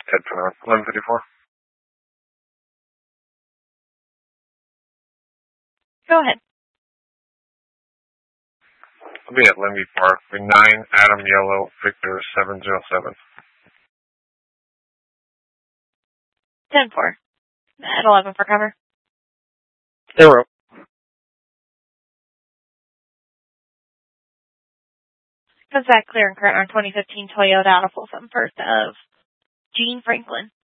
Ted Pinard, 1154. Go ahead. I'll be at Limby Park. 9 Adam Yellow Victor 707. 10-4. At 11 for cover. 0. Comes back clear and current on 2015 Toyota out of full sum first of Gene Franklin.